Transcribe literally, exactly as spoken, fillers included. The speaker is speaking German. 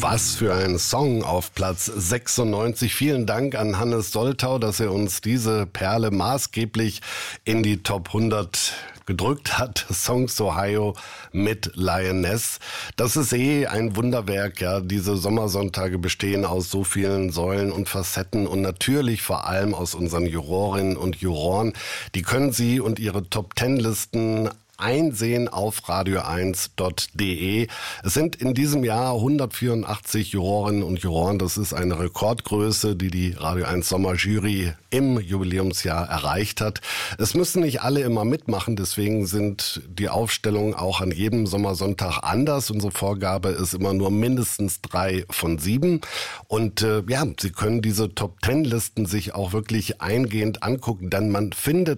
Was für ein Song auf Platz sechsundneunzig. Vielen Dank an Hannes Soltau, dass er uns diese Perle maßgeblich in die Top hundert gedrückt hat. Songs Ohio mit Lioness. Das ist eh ein Wunderwerk, ja. Diese Sommersonntage bestehen aus so vielen Säulen und Facetten und natürlich vor allem aus unseren Jurorinnen und Juroren. Die können Sie und Ihre Top Ten Listen einsehen auf radio eins punkt de. Es sind in diesem Jahr hundertvierundachtzig Jurorinnen und Juroren. Das ist eine Rekordgröße, die die Radio eins Sommerjury im Jubiläumsjahr erreicht hat. Es müssen nicht alle immer mitmachen, deswegen sind die Aufstellungen auch an jedem Sommersonntag anders. Unsere Vorgabe ist immer nur mindestens drei von sieben. Und äh, ja, Sie können diese Top Ten Listen sich auch wirklich eingehend angucken, denn man findet